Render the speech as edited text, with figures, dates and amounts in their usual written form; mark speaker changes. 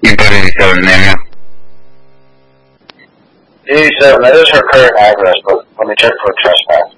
Speaker 1: 87 name now.
Speaker 2: 87, that is her current address, but let me check for trespass.